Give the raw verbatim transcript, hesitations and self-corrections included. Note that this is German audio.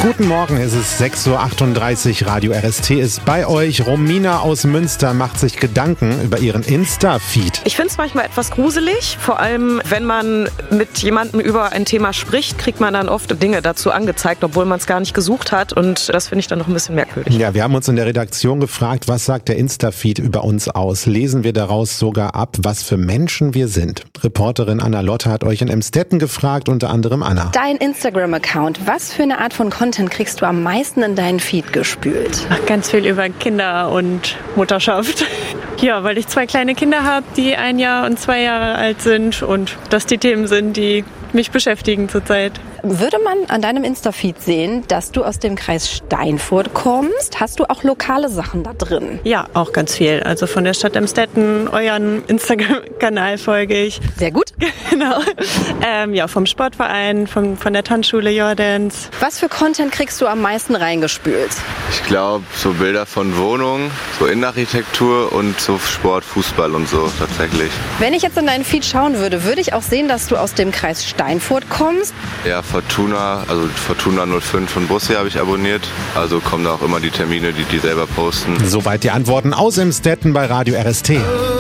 Guten Morgen, es ist sechs Uhr achtunddreißig, Radio R S T ist bei euch. Romina aus Münster macht sich Gedanken über ihren Insta-Feed. Ich finde es manchmal etwas gruselig, vor allem wenn man mit jemandem über ein Thema spricht, kriegt man dann oft Dinge dazu angezeigt, obwohl man es gar nicht gesucht hat, und das finde ich dann noch ein bisschen merkwürdig. Ja, wir haben uns in der Redaktion gefragt, was sagt der Insta-Feed über uns aus? Lesen wir daraus sogar ab, was für Menschen wir sind? Reporterin Anna Lotte hat euch in Emstetten gefragt, unter anderem Anna. Dein Instagram-Account, was für eine Art von Content kriegst du am meisten in deinen Feed gespült? Ach, ganz viel über Kinder und Mutterschaft. Ja, weil ich zwei kleine Kinder habe, die ein Jahr und zwei Jahre alt sind, und das die Themen sind, die mich beschäftigen zurzeit. Würde man an deinem Insta-Feed sehen, dass du aus dem Kreis Steinfurt kommst? Hast du auch lokale Sachen da drin? Ja, auch ganz viel. Also von der Stadt Emstetten, euren Instagram-Kanal folge ich. Sehr gut. Genau. Ähm, ja, vom Sportverein, vom, von der Tanzschule Jordans. Was für Content kriegst du am meisten reingespült? Ich glaube, so Bilder von Wohnungen, so Innenarchitektur und so Sport, Fußball und so tatsächlich. Wenn ich jetzt in deinen Feed schauen würde, würde ich auch sehen, dass du aus dem Kreis Steinfurt kommst? Ja, Fortuna, also Fortuna null fünf von Bussi habe ich abonniert. Also kommen da auch immer die Termine, die die selber posten. Soweit die Antworten aus Emstetten bei Radio R S T.